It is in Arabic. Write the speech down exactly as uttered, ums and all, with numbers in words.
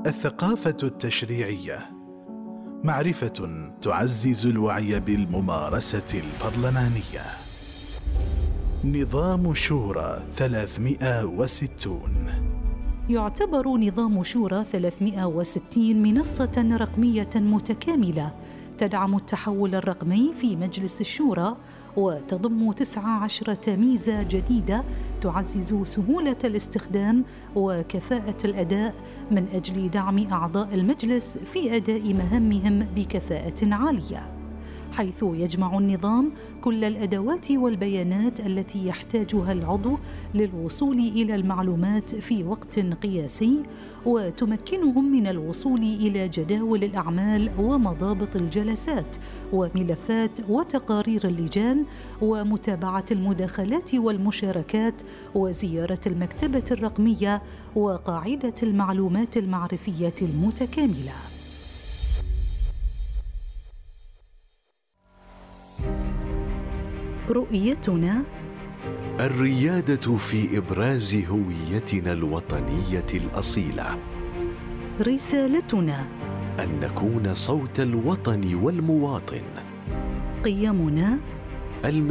الثقافة التشريعية معرفة تعزز الوعي بالممارسة البرلمانية. نظام شورى ثلاثمائة وستون. يعتبر نظام شورى ثلاثمائة وستين منصة رقمية متكاملة تدعم التحول الرقمي في مجلس الشورى، وتضم تسع عشرة ميزة جديدة تعزز سهولة الاستخدام وكفاءة الأداء من أجل دعم أعضاء المجلس في أداء مهامهم بكفاءة عالية، حيث يجمع النظام كل الأدوات والبيانات التي يحتاجها العضو للوصول إلى المعلومات في وقت قياسي، وتمكنهم من الوصول إلى جداول الأعمال ومضابط الجلسات وملفات وتقارير اللجان ومتابعة المداخلات والمشاركات وزيارة المكتبة الرقمية وقاعدة المعلومات المعرفية المتكاملة. رؤيتنا الريادة في إبراز هويتنا الوطنية الأصيلة. رسالتنا أن نكون صوت الوطن والمواطن. قيمنا